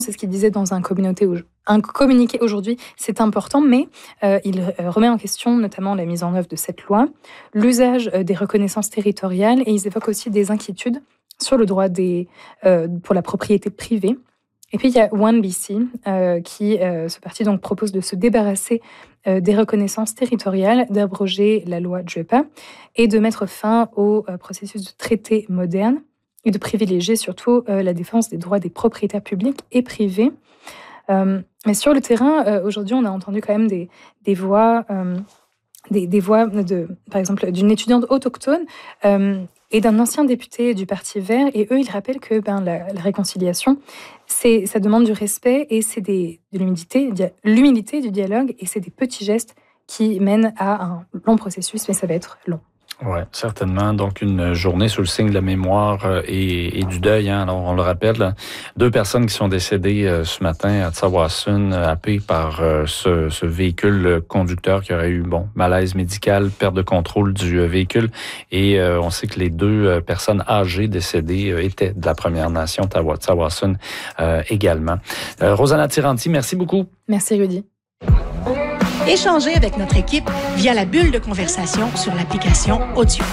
c'est ce qu'il disait dans un communiqué aujourd'hui, c'est important, mais il remet en question notamment la mise en œuvre de cette loi, l'usage des reconnaissances territoriales, et ils évoquent aussi des inquiétudes sur le droit pour la propriété privée. Et puis il y a OneBC qui, ce parti donc propose de se débarrasser des reconnaissances territoriales, d'abroger la loi JEPA et de mettre fin au processus de traité moderne et de privilégier surtout la défense des droits des propriétaires publics et privés. Mais sur le terrain, aujourd'hui, on a entendu quand même des voix, par exemple, d'une étudiante autochtone et d'un ancien député du Parti vert. Et eux, ils rappellent que la réconciliation, ça demande du respect et c'est de l'humilité du dialogue, et c'est des petits gestes qui mènent à un long processus, mais ça va être long. Oui, certainement. Donc, une journée sous le signe de la mémoire et du deuil. Hein. Alors, on le rappelle, 2 personnes qui sont décédées ce matin à Tsawwassen, happées par ce véhicule conducteur qui aurait eu, malaise médical, perte de contrôle du véhicule. Et on sait que les 2 personnes âgées décédées étaient de la Première Nation Tsawwassen également. Rosanna Tiranti, merci beaucoup. Merci, Rudy. Échangez avec notre équipe via la bulle de conversation sur l'application Audio.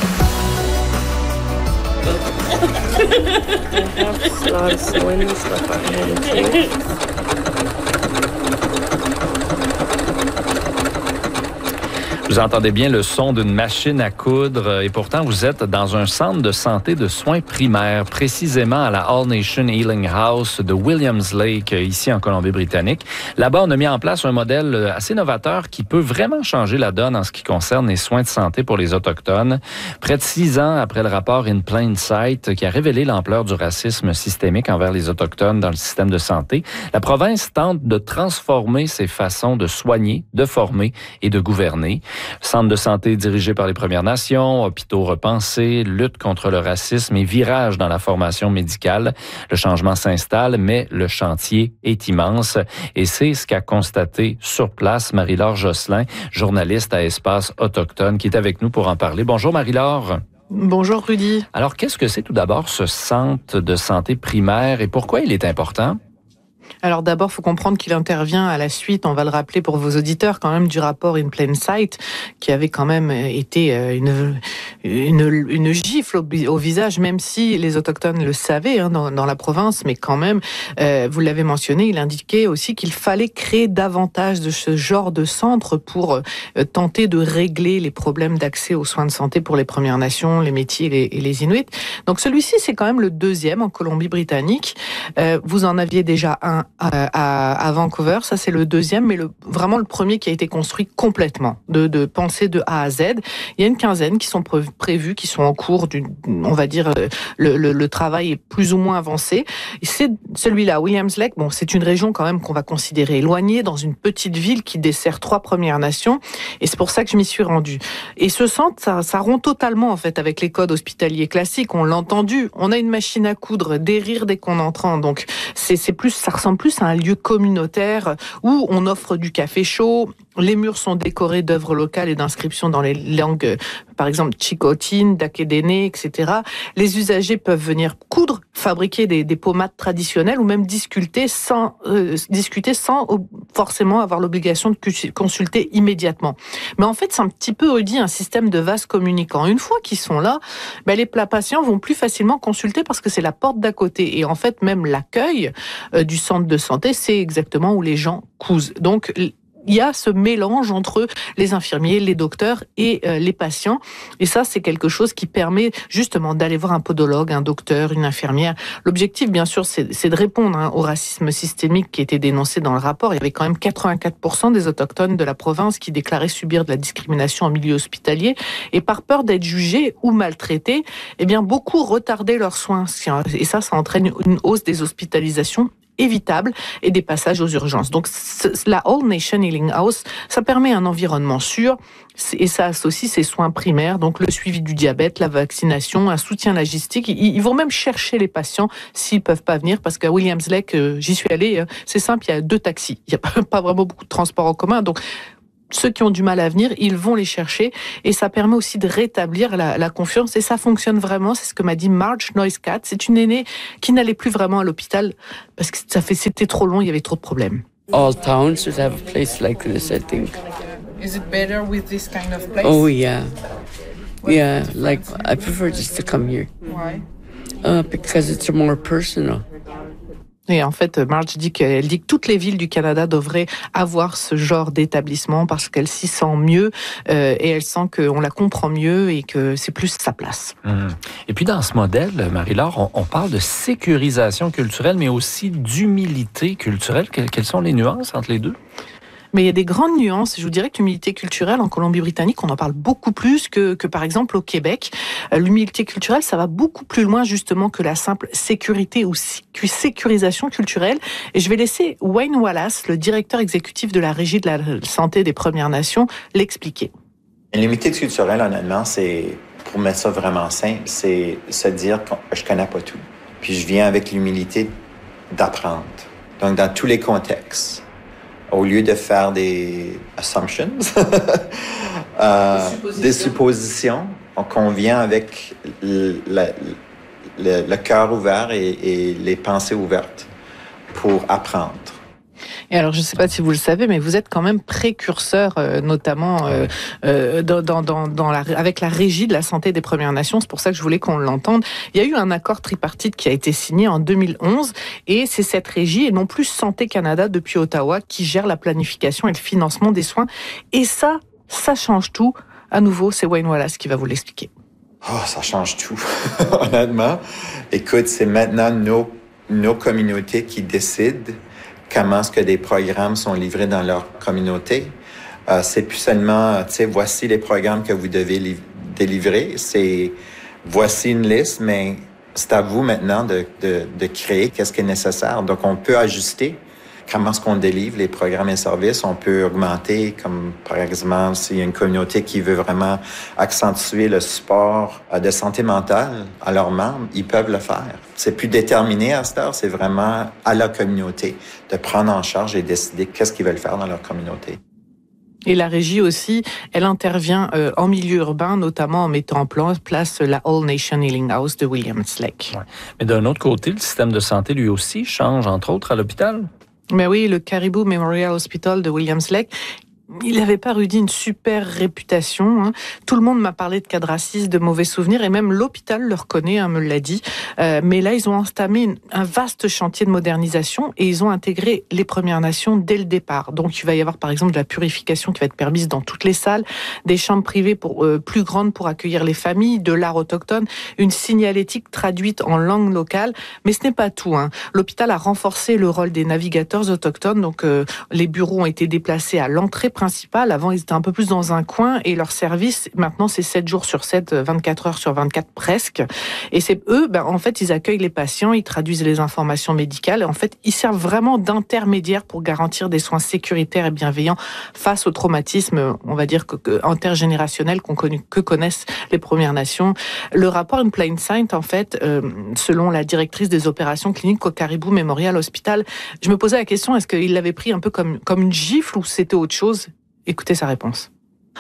Vous entendez bien le son d'une machine à coudre et pourtant vous êtes dans un centre de santé de soins primaires, précisément à la All Nation Healing House de Williams Lake, ici en Colombie-Britannique. Là-bas, on a mis en place un modèle assez novateur qui peut vraiment changer la donne en ce qui concerne les soins de santé pour les Autochtones. Près de 6 ans après le rapport In Plain Sight qui a révélé l'ampleur du racisme systémique envers les Autochtones dans le système de santé, la province tente de transformer ses façons de soigner, de former et de gouverner. Centre de santé dirigé par les Premières Nations, hôpitaux repensés, lutte contre le racisme et virage dans la formation médicale. Le changement s'installe, mais le chantier est immense. Et c'est ce qu'a constaté sur place Marie-Laure Josselin, journaliste à Espace Autochtone, qui est avec nous pour en parler. Bonjour Marie-Laure. Bonjour Rudy. Alors, qu'est-ce que c'est tout d'abord ce centre de santé primaire et pourquoi il est important? Alors d'abord, il faut comprendre qu'il intervient à la suite, on va le rappeler pour vos auditeurs quand même, du rapport In Plain Sight, qui avait quand même été une gifle au visage, même si les Autochtones le savaient dans la province, mais quand même, vous l'avez mentionné, il indiquait aussi qu'il fallait créer davantage de ce genre de centre pour tenter de régler les problèmes d'accès aux soins de santé pour les Premières Nations, les Métis et les Inuits. Donc celui-ci, c'est quand même le 2e en Colombie-Britannique. Vous en aviez déjà un à Vancouver, ça c'est le 2e, mais vraiment le premier qui a été construit complètement, de penser de A à Z. Il y a une 15aine qui sont prévus, qui sont en cours, on va dire, le travail est plus ou moins avancé. Et c'est celui-là, Williams Lake, c'est une région quand même qu'on va considérer éloignée, dans une petite ville qui dessert 3 Premières Nations, et c'est pour ça que je m'y suis rendue. Et ce centre, ça rompt totalement en fait avec les codes hospitaliers classiques, on l'a entendu, on a une machine à coudre, des rires dès qu'on entre, donc ça ressemble plus à un lieu communautaire où on offre du café chaud, les murs sont décorés d'œuvres locales et d'inscriptions dans les langues, par exemple Chicotine, Dakedene, etc. Les usagers peuvent venir coudre, fabriquer des pommades traditionnelles ou même discuter sans forcément avoir l'obligation de consulter immédiatement. Mais en fait, c'est un petit peu un système de vases communicants. Une fois qu'ils sont là, les patients vont plus facilement consulter parce que c'est la porte d'à côté. Et en fait, même l'accueil du centre de santé, c'est exactement où les gens cousent. Donc, il y a ce mélange entre les infirmiers, les docteurs et les patients. Et ça, c'est quelque chose qui permet justement d'aller voir un podologue, un docteur, une infirmière. L'objectif, bien sûr, c'est de répondre au racisme systémique qui était dénoncé dans le rapport. Il y avait quand même 84% des autochtones de la province qui déclaraient subir de la discrimination en milieu hospitalier. Et par peur d'être jugés ou maltraités, beaucoup retardaient leurs soins. Et ça entraîne une hausse des hospitalisations évitable et des passages aux urgences. Donc, la All Nation Healing House, ça permet un environnement sûr et ça associe ses soins primaires, donc le suivi du diabète, la vaccination, un soutien logistique. Ils vont même chercher les patients s'ils peuvent pas venir parce qu'à Williams Lake, j'y suis allée, c'est simple, il y a 2 taxis. Il n'y a pas vraiment beaucoup de transports en commun. Donc, ceux qui ont du mal à venir, ils vont les chercher et ça permet aussi de rétablir la confiance et ça fonctionne vraiment. C'est ce que m'a dit Marge Noiscat. C'est une aînée qui n'allait plus vraiment à l'hôpital parce que c'était trop long, il y avait trop de problèmes. All towns should have a place like this, I think. Is it better with this kind of place? Oh yeah. Yeah, like I prefer just to come here. Why? Because it's more personal. Et en fait, Marge dit que toutes les villes du Canada devraient avoir ce genre d'établissement parce qu'elle s'y sent mieux et elle sent qu'on la comprend mieux et que c'est plus sa place. Et puis dans ce modèle, Marie-Laure, on parle de sécurisation culturelle, mais aussi d'humilité culturelle. Quelles sont les nuances entre les deux? Mais il y a des grandes nuances. Je vous dirais que l'humilité culturelle en Colombie-Britannique, on en parle beaucoup plus que par exemple au Québec. L'humilité culturelle, ça va beaucoup plus loin justement que la simple sécurité ou sécurisation culturelle. Et je vais laisser Wayne Wallace, le directeur exécutif de la Régie de la santé des Premières Nations, l'expliquer. L'humilité culturelle, honnêtement, c'est, pour mettre ça vraiment simple, c'est se dire que je connais pas tout. Puis je viens avec l'humilité d'apprendre. Donc dans tous les contextes. Au lieu de faire des assumptions, des suppositions, qu'on vient avec le cœur ouvert et les pensées ouvertes pour apprendre. Et alors, je ne sais pas si vous le savez, mais vous êtes quand même précurseur, notamment avec la Régie de la santé des Premières Nations. C'est pour ça que je voulais qu'on l'entende. Il y a eu un accord tripartite qui a été signé en 2011, et c'est cette régie, et non plus Santé Canada depuis Ottawa, qui gère la planification et le financement des soins. Et ça change tout. À nouveau, c'est Wayne Wallace qui va vous l'expliquer. Oh, ça change tout, honnêtement. Écoute, c'est maintenant nos communautés qui décident comment est-ce que des programmes sont livrés dans leur communauté. C'est plus seulement, voici les programmes que vous devez délivrer. Voici une liste, mais c'est à vous maintenant de créer qu'est-ce qui est nécessaire. Donc, on peut ajuster comment est-ce qu'on délivre les programmes et services. On peut augmenter, comme par exemple, s'il y a une communauté qui veut vraiment accentuer le support de santé mentale à leurs membres, ils peuvent le faire. C'est plus déterminé à cette heure, c'est vraiment à la communauté de prendre en charge et décider qu'est-ce qu'ils veulent faire dans leur communauté. Et la Régie aussi, elle intervient en milieu urbain, notamment en mettant en place la All Nation Healing House de Williams Lake. Ouais. Mais d'un autre côté, le système de santé, lui aussi, change, entre autres, à l'hôpital. Mais oui, le Caribou Memorial Hospital de Williams Lake, il n'avait pas Rudy une super réputation. Hein. Tout le monde m'a parlé de cas de racisme, de mauvais souvenirs, et même l'hôpital le reconnaît, me l'a dit. Mais là, ils ont entamé un vaste chantier de modernisation et ils ont intégré les Premières Nations dès le départ. Donc, il va y avoir par exemple de la purification qui va être permise dans toutes les salles, des chambres privées plus grandes pour accueillir les familles, de l'art autochtone, une signalétique traduite en langue locale. Mais ce n'est pas tout. Hein. L'hôpital a renforcé le rôle des navigateurs autochtones. Donc, les bureaux ont été déplacés à l'entrée principale. Avant, ils étaient un peu plus dans un coin et leur service, maintenant, c'est 7 jours sur 7, 24 heures sur 24 presque. Et c'est eux, en fait, ils accueillent les patients, ils traduisent les informations médicales. Et en fait, ils servent vraiment d'intermédiaires pour garantir des soins sécuritaires et bienveillants face au traumatisme, on va dire, intergénérationnel que connaissent les Premières Nations. Le rapport In Plain Sight, en fait, selon la directrice des opérations cliniques au Caribou Memorial Hospital, je me posais la question, est-ce qu'il l'avait pris un peu comme une gifle ou c'était autre chose? Écoutez sa réponse.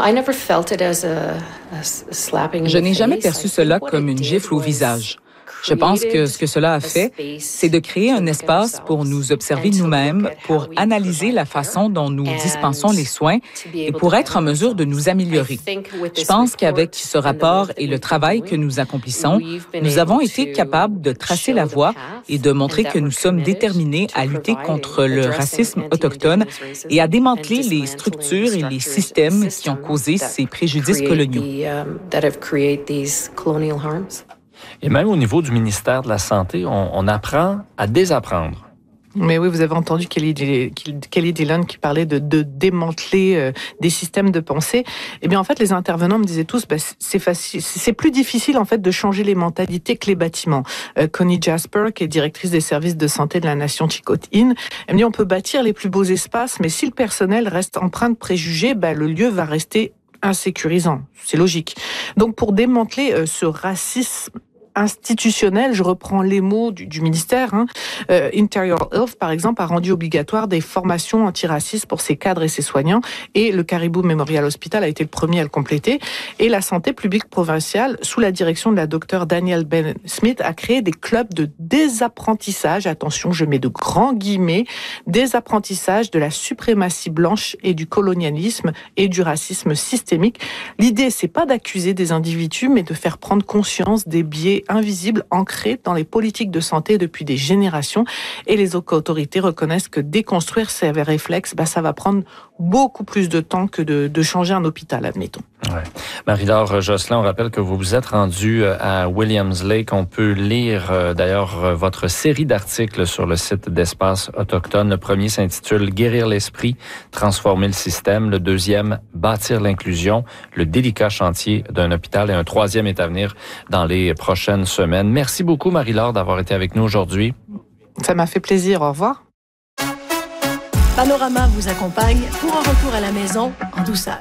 Je n'ai jamais perçu cela comme une gifle au visage. Je pense que ce que cela a fait, c'est de créer un espace pour nous observer nous-mêmes, pour analyser la façon dont nous dispensons les soins et pour être en mesure de nous améliorer. Je pense qu'avec ce rapport et le travail que nous accomplissons, nous avons été capables de tracer la voie et de montrer que nous sommes déterminés à lutter contre le racisme autochtone et à démanteler les structures et les systèmes qui ont causé ces préjudices coloniaux. Et même au niveau du ministère de la Santé, on apprend à désapprendre. Mais oui, vous avez entendu Kelly Dillon qui parlait de démanteler des systèmes de pensée. Eh bien, en fait, les intervenants me disaient tous, c'est plus difficile en fait de changer les mentalités que les bâtiments. Connie Jasper, qui est directrice des services de santé de la Nation Chikotin, elle me dit on peut bâtir les plus beaux espaces, mais si le personnel reste empreint de préjugés, le lieu va rester insécurisant. C'est logique. Donc, pour démanteler ce racisme institutionnelle, je reprends les mots du ministère, Interior Health, par exemple, a rendu obligatoire des formations antiracistes pour ses cadres et ses soignants, et le Caribou Memorial Hospital a été le premier à le compléter, et la santé publique provinciale, sous la direction de la docteure Danielle Ben-Smith, a créé des clubs de désapprentissage, attention, je mets de grands guillemets, désapprentissage de la suprématie blanche et du colonialisme et du racisme systémique. L'idée, c'est pas d'accuser des individus, mais de faire prendre conscience des biais invisibles ancrés dans les politiques de santé depuis des générations. Et les autorités reconnaissent que déconstruire ces réflexes, ça va prendre beaucoup plus de temps que de changer un hôpital, admettons. Ouais. Marie-Laure Jocelyn, on rappelle que vous vous êtes rendue à Williams Lake. On peut lire d'ailleurs votre série d'articles sur le site d'Espace Autochtone. Le premier s'intitule « Guérir l'esprit, transformer le système ». Le deuxième, « Bâtir l'inclusion, le délicat chantier d'un hôpital ». Et un troisième est à venir dans les prochaines semaines. Merci beaucoup, Marie-Laure, d'avoir été avec nous aujourd'hui. Ça m'a fait plaisir. Au revoir. Panorama vous accompagne pour un retour à la maison en douceur.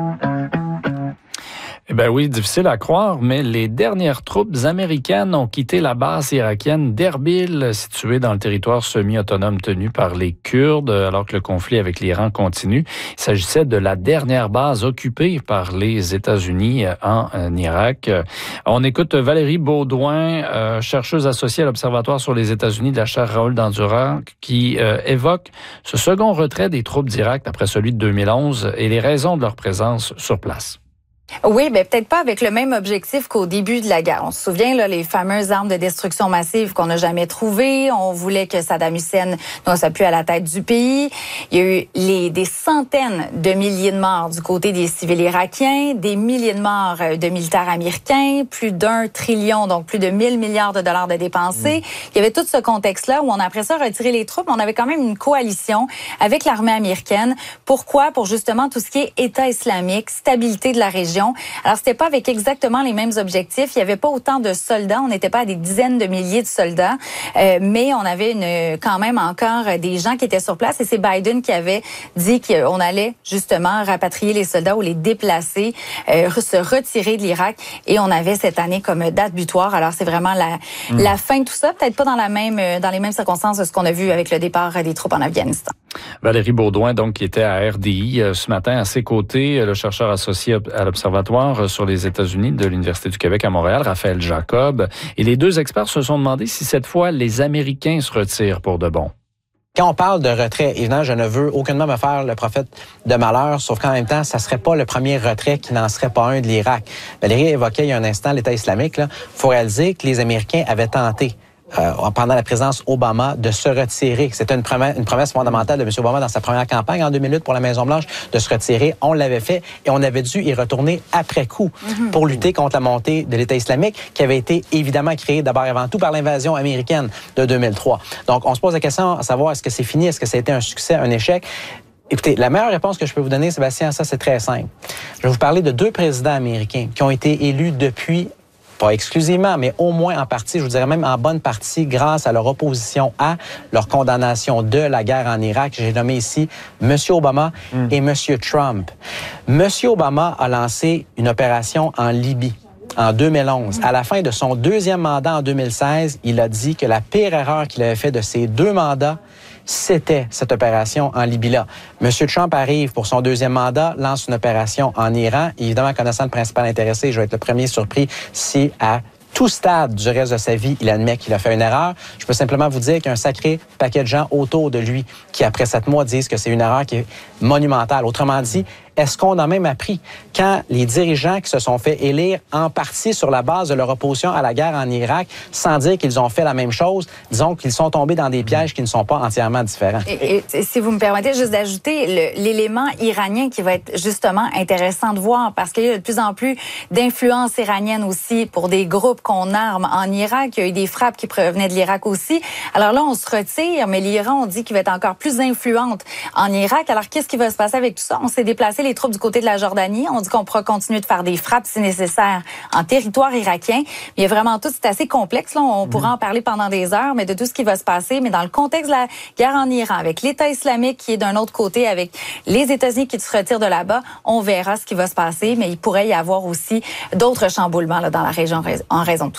Eh bien oui, difficile à croire, mais les dernières troupes américaines ont quitté la base irakienne d'Erbil, située dans le territoire semi-autonome tenu par les Kurdes, alors que le conflit avec l'Iran continue. Il s'agissait de la dernière base occupée par les États-Unis en Irak. On écoute Valérie Baudouin, chercheuse associée à l'Observatoire sur les États-Unis de la chaire Raoul Dandurand, qui évoque ce second retrait des troupes d'Irak après celui de 2011 et les raisons de leur présence sur place. Oui, peut-être pas avec le même objectif qu'au début de la guerre. On se souvient, là, les fameuses armes de destruction massive qu'on n'a jamais trouvées. On voulait que Saddam Hussein ne soit plus à la tête du pays. Il y a eu des centaines de milliers de morts du côté des civils irakiens, des milliers de morts de militaires américains, plus d'1 trillion, donc plus de 1000 milliards de dollars de dépensés. Il y avait tout ce contexte-là où on a après ça retiré les troupes. On avait quand même une coalition avec l'armée américaine. Pourquoi? Pour justement tout ce qui est État islamique, stabilité de la région. Alors, c'était pas avec exactement les mêmes objectifs. Il y avait pas autant de soldats. On n'était pas à des dizaines de milliers de soldats. Mais on avait quand même encore des gens qui étaient sur place. Et c'est Biden qui avait dit qu'on allait justement rapatrier les soldats ou les déplacer, se retirer de l'Irak. Et on avait cette année comme date butoir. Alors, c'est vraiment la fin de tout ça. Peut-être pas dans les mêmes circonstances de ce qu'on a vu avec le départ des troupes en Afghanistan. Valérie Baudouin, donc, qui était à RDI ce matin à ses côtés, le chercheur associé à l'Observatoire sur les États-Unis de l'Université du Québec à Montréal, Raphaël Jacob. Et les deux experts se sont demandé si cette fois, les Américains se retirent pour de bon. Quand on parle de retrait, évidemment, je ne veux aucunement me faire le prophète de malheur, sauf qu'en même temps, ça serait pas le premier retrait qui n'en serait pas un de l'Irak. Valérie évoquait il y a un instant l'État islamique. Il faut réaliser que les Américains avaient tenté pendant la présidence Obama, de se retirer. C'était une promesse fondamentale de M. Obama dans sa première campagne en 2008 pour la Maison-Blanche, de se retirer. On l'avait fait et on avait dû y retourner après coup pour lutter contre la montée de l'État islamique qui avait été évidemment créée d'abord et avant tout par l'invasion américaine de 2003. Donc, on se pose la question à savoir est-ce que c'est fini, est-ce que ça a été un succès, un échec? Écoutez, la meilleure réponse que je peux vous donner, Sébastien, ça, c'est très simple. Je vais vous parler de 2 présidents américains qui ont été élus depuis, pas exclusivement, mais au moins en partie, je vous dirais même en bonne partie, grâce à leur opposition à leur condamnation de la guerre en Irak. J'ai nommé ici M. Obama et M. Trump. M. Obama a lancé une opération en Libye en 2011. À la fin de son 2e mandat en 2016, il a dit que la pire erreur qu'il avait fait de ses 2 mandats, c'était cette opération en Libye-là. M. Trump arrive pour son 2e mandat, lance une opération en Iran. Évidemment, connaissant le principal intéressé, je vais être le premier surpris si à tout stade du reste de sa vie, il admet qu'il a fait une erreur. Je peux simplement vous dire qu'il y a un sacré paquet de gens autour de lui qui, après 7 mois, disent que c'est une erreur qui est monumentale. Autrement dit, est-ce qu'on a même appris quand les dirigeants qui se sont fait élire en partie sur la base de leur opposition à la guerre en Irak, sans dire qu'ils ont fait la même chose, disons qu'ils sont tombés dans des pièges qui ne sont pas entièrement différents? Et si vous me permettez juste d'ajouter l'élément iranien qui va être justement intéressant de voir, parce qu'il y a de plus en plus d'influence iranienne aussi pour des groupes qu'on arme en Irak. Il y a eu des frappes qui provenaient de l'Irak aussi. Alors là, on se retire, mais l'Iran, on dit qu'il va être encore plus influente en Irak. Alors, qu'est-ce qui va se passer avec tout ça? On s'est déplacé les troupes du côté de la Jordanie. On dit qu'on pourra continuer de faire des frappes si nécessaire en territoire irakien. Mais il y a vraiment tout, c'est assez complexe. Là. On pourra en parler pendant des heures, mais de tout ce qui va se passer. Mais dans le contexte de la guerre en Iran, avec l'État islamique qui est d'un autre côté, avec les États-Unis qui se retirent de là-bas, on verra ce qui va se passer. Mais il pourrait y avoir aussi d'autres chamboulements là, dans la région en raison de tout ça.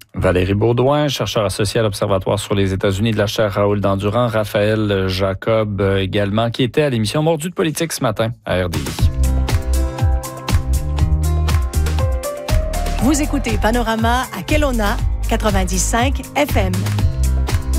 Valérie Baudouin, chercheur associé à l'Observatoire sur les États-Unis de la chaire Raoul Dandurand, Raphaël Jacob également, qui était à l'émission Mordu de politique ce matin à RDI. Vous écoutez Panorama à Kelowna 95 FM.